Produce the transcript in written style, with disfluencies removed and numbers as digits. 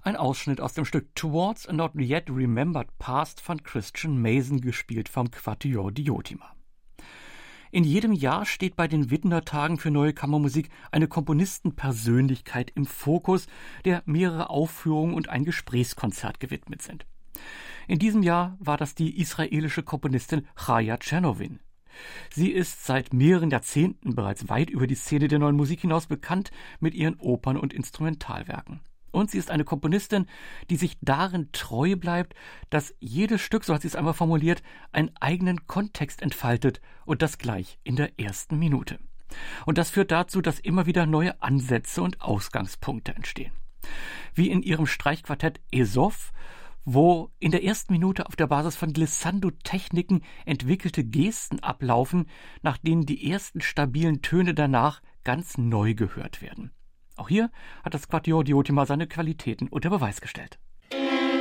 Ein Ausschnitt aus dem Stück Towards a Not Yet Remembered Past von Christian Mason, gespielt vom Quatuor Diotima. In jedem Jahr steht bei den Widdener Tagen für Neue Kammermusik eine Komponistenpersönlichkeit im Fokus, der mehrere Aufführungen und ein Gesprächskonzert gewidmet sind. In diesem Jahr war das die israelische Komponistin Chaya Czernovin. Sie ist seit mehreren Jahrzehnten bereits weit über die Szene der neuen Musik hinaus bekannt mit ihren Opern und Instrumentalwerken. Und sie ist eine Komponistin, die sich darin treu bleibt, dass jedes Stück, so hat sie es einmal formuliert, einen eigenen Kontext entfaltet, und das gleich in der ersten Minute. Und das führt dazu, dass immer wieder neue Ansätze und Ausgangspunkte entstehen. Wie in ihrem Streichquartett Esof, wo in der ersten Minute auf der Basis von Glissando-Techniken entwickelte Gesten ablaufen, nach denen die ersten stabilen Töne danach ganz neu gehört werden. Auch hier hat das Quatuor Diotima seine Qualitäten unter Beweis gestellt.